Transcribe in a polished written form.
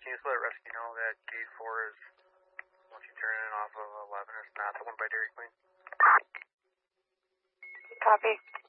can you just let rescue know that gate 4 is, once you turn in off of 11, is not the one by Dairy Queen? Copy.